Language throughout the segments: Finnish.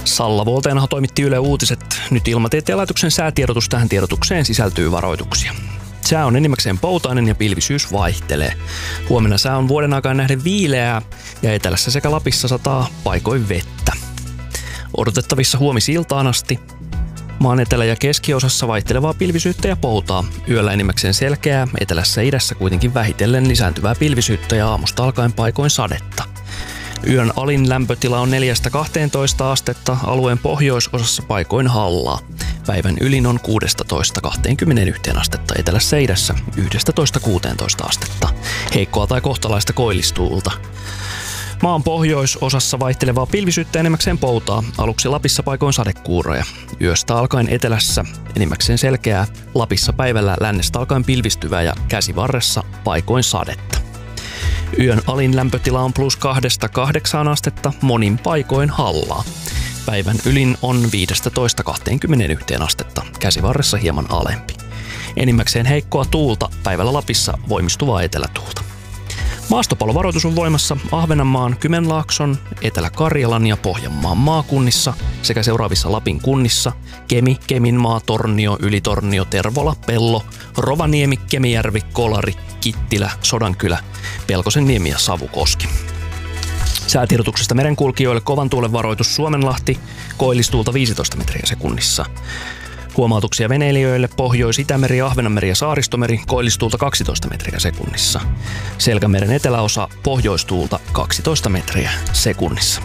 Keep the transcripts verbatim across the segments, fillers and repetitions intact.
Salla Volteenaho toimitti Yle Uutiset. Nyt Ilmatieteen laitoksen säätiedotus. Tähän tiedotukseen sisältyy varoituksia. Sää on enimmäkseen poutainen ja pilvisyys vaihtelee. Huomenna sää on vuoden aikaan nähden viileää ja etelässä sekä Lapissa sataa paikoin vettä. Odotettavissa huomisiltaan asti. Maan etelä- ja keskiosassa vaihtelevaa pilvisyyttä ja poutaa. Yöllä enimmäkseen selkeää, etelässä ja idässä kuitenkin vähitellen lisääntyvää pilvisyyttä ja aamusta alkaen paikoin sadetta. Yön alin lämpötila on neljästä kahteentoista astetta, alueen pohjoisosassa paikoin hallaa. Päivän ylin on kuusitoista kaksikymmentäyksi astetta, etelässä ja idässä yksitoista kuusitoista astetta. Heikkoa tai kohtalaista koillistuulta. Maan pohjoisosassa vaihtelevaa pilvisyyttä enimmäkseen poutaa, aluksi Lapissa paikoin sadekuuroja. Yöstä alkaen etelässä enimmäkseen selkeää, Lapissa päivällä lännestä alkaen pilvistyvää ja käsivarressa paikoin sadetta. Yön alin lämpötila on plus kahdesta kahdeksaan astetta, monin paikoin hallaa. Päivän ylin on viisitoista kaksikymmentäyksi astetta, käsivarressa hieman alempi. Enimmäkseen heikkoa tuulta, päivällä Lapissa voimistuvaa etelätuulta. Maastopalovaroitus on voimassa Ahvenanmaan, Kymenlaakson, Etelä-Karjalan ja Pohjanmaan maakunnissa sekä seuraavissa Lapin kunnissa Kemi, Keminmaa, Tornio, Ylitornio, Tervola, Pello, Rovaniemi, Kemijärvi, Kolari, Kittilä, Sodankylä, Pelkosenniemi ja Savukoski. Säätiedotuksesta merenkulkijoille kovan tuulen varoitus Suomenlahti, koillistuulta viisitoista metriä sekunnissa. Huomautuksia veneilijöille Pohjois-Itämeri, Ahvenanmeri ja Saaristomeri, koillistuulta kaksitoista metriä sekunnissa. Selkämeren eteläosa pohjoistuulta kaksitoista metriä sekunnissa.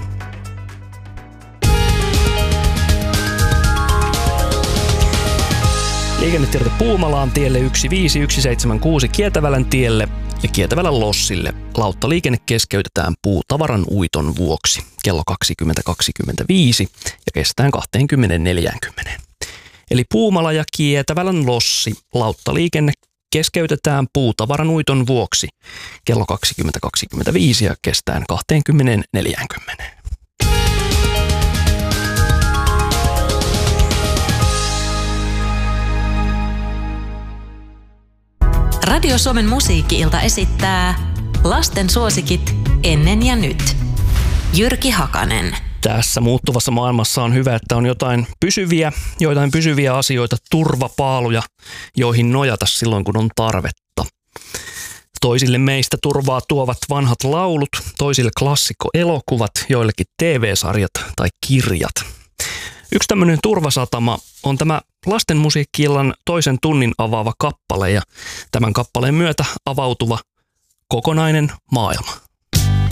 Liikennetiedote Puumalaan tielle yksi viisi yksi seitsemän kuusi Kietävälän tielle ja Kietävälän lossille. Lauttaliikenne keskeytetään puutavaran uiton vuoksi kello kaksikymmentä kaksikymmentäviisi ja kestään kaksikymmentä neljäkymmentä. Eli Puumala ja Kietävälän lossi. Lauttaliikenne keskeytetään puutavaran uiton vuoksi kello kaksikymmentä kaksikymmentäviisi ja kestään kaksikymmentä neljäkymmentä. Radio Suomen musiikki-ilta esittää lasten suosikit ennen ja nyt. Jyrki Hakanen. Tässä muuttuvassa maailmassa on hyvä, että on jotain pysyviä, joitain pysyviä asioita, turvapaaluja, joihin nojata silloin, kun on tarvetta. Toisille meistä turvaa tuovat vanhat laulut, toisille klassikkoelokuvat, joillekin T V-sarjat tai kirjat. Yksi tämmöinen turvasatama on tämä lasten musiikki-illan toisen tunnin avaava kappale ja tämän kappaleen myötä avautuva kokonainen maailma.